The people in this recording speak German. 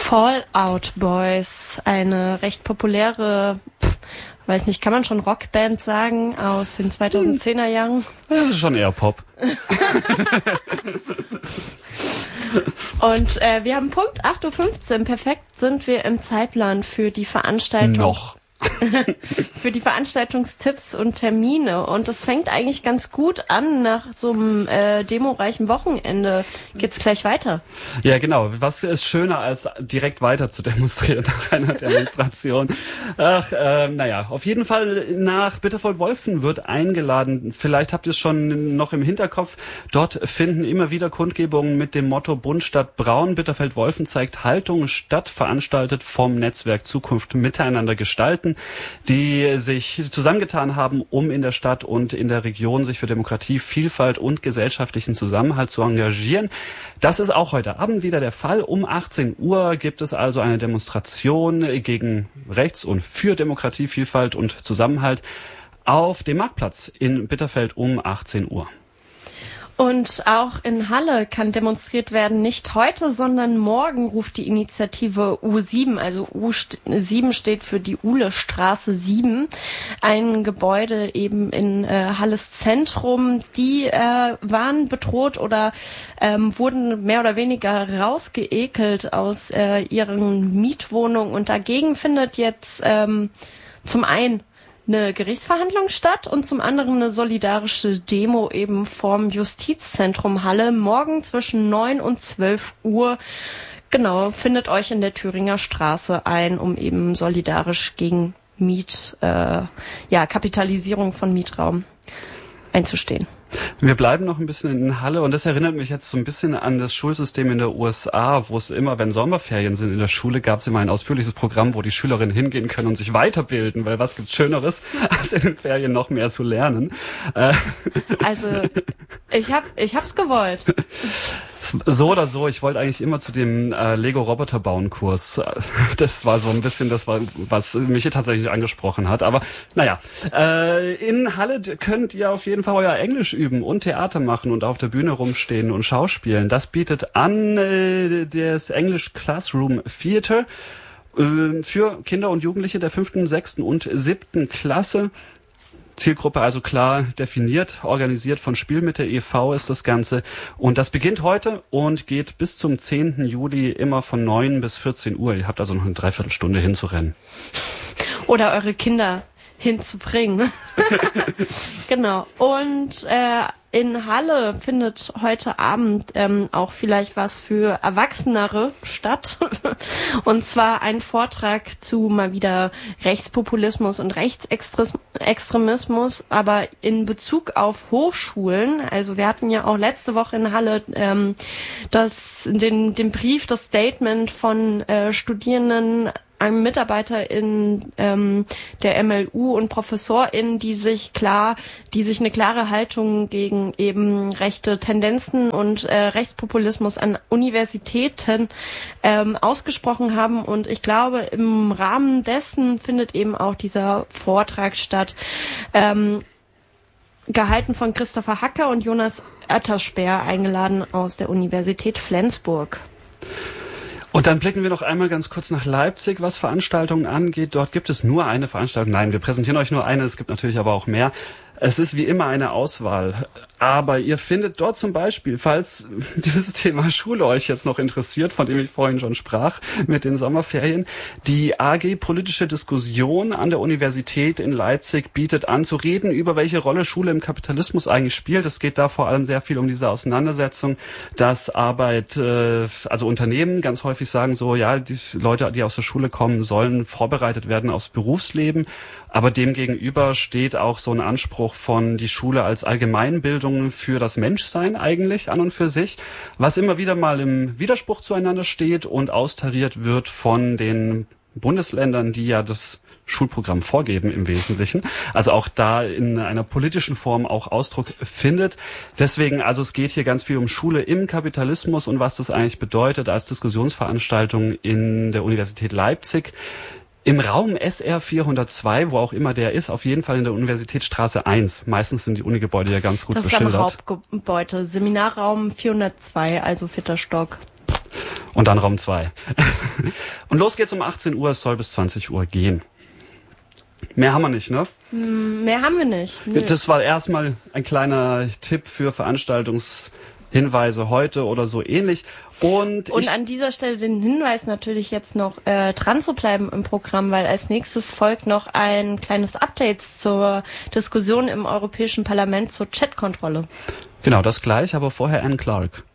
Fall Out Boys, eine recht populäre, weiß nicht, kann man schon Rockband sagen, aus den 2010er Jahren? Das ist schon eher Pop. Und wir haben Punkt 8.15 Uhr. Perfekt sind wir im Zeitplan für die Veranstaltung. Noch. Für die Veranstaltungstipps und Termine. Und das fängt eigentlich ganz gut an. Nach so einem demoreichen Wochenende geht's gleich weiter. Ja, genau. Was ist schöner, als direkt weiter zu demonstrieren nach einer Demonstration? Ach, naja, auf jeden Fall nach Bitterfeld-Wolfen wird eingeladen. Vielleicht habt ihr es schon noch im Hinterkopf. Dort finden immer wieder Kundgebungen mit dem Motto Bunt statt Braun. Bitterfeld-Wolfen zeigt Haltung statt, veranstaltet vom Netzwerk Zukunft miteinander gestalten, die sich zusammengetan haben, um in der Stadt und in der Region sich für Demokratie, Vielfalt und gesellschaftlichen Zusammenhalt zu engagieren. Das ist auch heute Abend wieder der Fall. Um 18 Uhr gibt es also eine Demonstration gegen rechts und für Demokratie, Vielfalt und Zusammenhalt auf dem Marktplatz in Bitterfeld um 18 Uhr. Und auch in Halle kann demonstriert werden, nicht heute, sondern morgen, ruft die Initiative U7, also U7 steht für die Uhlestraße 7, ein Gebäude eben in Halles Zentrum. Die waren bedroht oder wurden mehr oder weniger rausgeekelt aus ihren Mietwohnungen, und dagegen findet jetzt zum einen eine Gerichtsverhandlung statt und zum anderen eine solidarische Demo eben vorm Justizzentrum Halle morgen zwischen 9 und 12 Uhr. Genau, findet euch in der Thüringer Straße ein, um eben solidarisch gegen Kapitalisierung von Mietraum einzustehen. Wir bleiben noch ein bisschen in Halle, und das erinnert mich jetzt so ein bisschen an das Schulsystem in der USA, wo es immer, wenn Sommerferien sind in der Schule, gab es immer ein ausführliches Programm, wo die Schülerinnen hingehen können und sich weiterbilden, weil was gibt's Schöneres, als in den Ferien noch mehr zu lernen. Also, ich hab's gewollt. So oder so, ich wollte eigentlich immer zu dem Lego-Roboter-Bauen-Kurs. Das war so ein bisschen das, was mich hier tatsächlich angesprochen hat. Aber naja, in Halle könnt ihr auf jeden Fall euer Englisch üben und Theater machen und auf der Bühne rumstehen und schauspielen. Das bietet an das English Classroom Theater für Kinder und Jugendliche der 5., 6. und 7. Klasse. Zielgruppe also klar definiert, organisiert von Spielmitte e.V. ist das Ganze. Und das beginnt heute und geht bis zum 10. Juli immer von 9 bis 14 Uhr. Ihr habt also noch eine Dreiviertelstunde hinzurennen. Oder eure Kinder hinzubringen. Genau. Und in Halle findet heute Abend auch vielleicht was für Erwachsenere statt. Und zwar ein Vortrag zu mal wieder Rechtspopulismus und Rechtsextremismus, aber in Bezug auf Hochschulen. Also wir hatten ja auch letzte Woche in Halle den Brief, das Statement von Studierenden, einem Mitarbeiter in der MLU und ProfessorInnen, die sich eine klare Haltung gegen eben rechte Tendenzen und Rechtspopulismus an Universitäten ausgesprochen haben. Und ich glaube, im Rahmen dessen findet eben auch dieser Vortrag statt, gehalten von Christopher Hacker und Jonas Oetterspeer, eingeladen aus der Universität Flensburg. Und dann blicken wir noch einmal ganz kurz nach Leipzig, was Veranstaltungen angeht. Dort gibt es nur eine Veranstaltung. Nein, wir präsentieren euch nur eine. Es gibt natürlich aber auch mehr. Es ist wie immer eine Auswahl. Aber ihr findet dort zum Beispiel, falls dieses Thema Schule euch jetzt noch interessiert, von dem ich vorhin schon sprach, mit den Sommerferien, die AG Politische Diskussion an der Universität in Leipzig bietet an, zu reden, über welche Rolle Schule im Kapitalismus eigentlich spielt. Es geht da vor allem sehr viel um diese Auseinandersetzung, dass also Unternehmen ganz häufig sagen so, ja, die Leute, die aus der Schule kommen, sollen vorbereitet werden aufs Berufsleben. Aber demgegenüber steht auch so ein Anspruch von die Schule als Allgemeinbildung für das Menschsein eigentlich an und für sich, was immer wieder mal im Widerspruch zueinander steht und austariert wird von den Bundesländern, die ja das Schulprogramm vorgeben im Wesentlichen. Also auch da in einer politischen Form auch Ausdruck findet. Deswegen, also es geht hier ganz viel um Schule im Kapitalismus und was das eigentlich bedeutet als Diskussionsveranstaltung in der Universität Leipzig. Im Raum SR 402, wo auch immer der ist, auf jeden Fall in der Universitätsstraße 1. Meistens sind die Unigebäude ja ganz gut beschildert. Das ist am Hauptgebäude, Seminarraum 402, also 4. Stock. Und dann Raum 2. Und los geht's um 18 Uhr, es soll bis 20 Uhr gehen. Mehr haben wir nicht, ne? Mehr haben wir nicht. Nee. Das war erstmal ein kleiner Tipp für Veranstaltungshinweise heute oder so ähnlich. Und an dieser Stelle den Hinweis natürlich jetzt noch dran zu bleiben im Programm, weil als nächstes folgt noch ein kleines Update zur Diskussion im Europäischen Parlament zur Chatkontrolle. Genau, das gleich, aber vorher Anne Clark.